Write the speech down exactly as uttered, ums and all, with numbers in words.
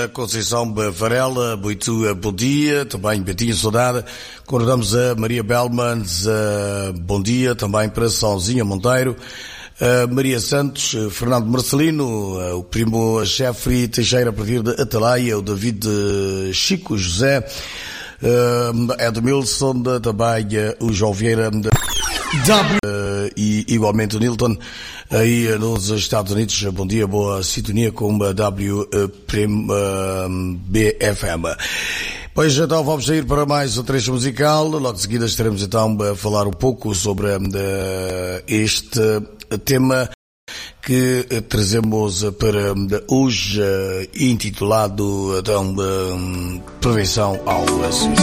Conceição Varela, muito bom dia, também Betinho Saudade. Concordamos a Maria Belmans, bom dia, também para Salzinha Monteiro. Maria Santos, Fernando Marcelino, o primo Chefe Teixeira a partir de Atalaia, o David Chico José, Edmilson, também o João Vieira e igualmente o Nilton aí nos Estados Unidos. Bom dia, boa sintonia com a W B F M. Pois então vamos sair para mais um trecho musical. Logo de seguida estaremos então a falar um pouco sobre uh, este tema que uh, trazemos para uh, hoje, uh, intitulado então, uh, Prevenção ao Suicídio.